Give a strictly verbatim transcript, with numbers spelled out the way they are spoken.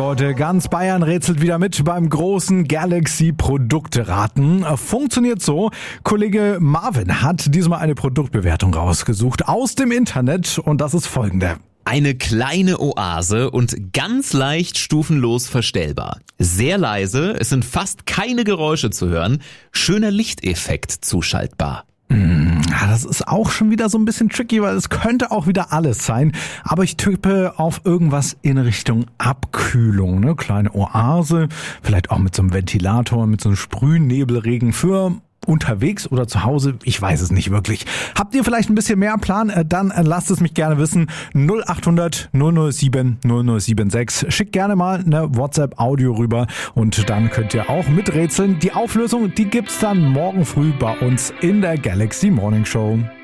Leute, ganz Bayern rätselt wieder mit beim großen Galaxy-Produkte-Raten. Funktioniert so, Kollege Marvin hat diesmal eine Produktbewertung rausgesucht aus dem Internet und das ist folgende. Eine kleine Oase und ganz leicht stufenlos verstellbar. Sehr leise, es sind fast keine Geräusche zu hören, schöner Lichteffekt zuschaltbar. Ja, das ist auch schon wieder so ein bisschen tricky, weil es könnte auch wieder alles sein. Aber ich tippe auf irgendwas in Richtung Abkühlung. Ne? Kleine Oase, vielleicht auch mit so einem Ventilator, mit so einem Sprühnebelregen für unterwegs oder zu Hause. Ich weiß es nicht wirklich. Habt ihr vielleicht ein bisschen mehr Plan? Dann lasst es mich gerne wissen. null acht hundert null null sieben null null sieben sechs. Schickt gerne mal eine WhatsApp-Audio rüber und dann könnt ihr auch miträtseln. Die Auflösung, die gibt's dann morgen früh bei uns in der Galaxy Morning Show.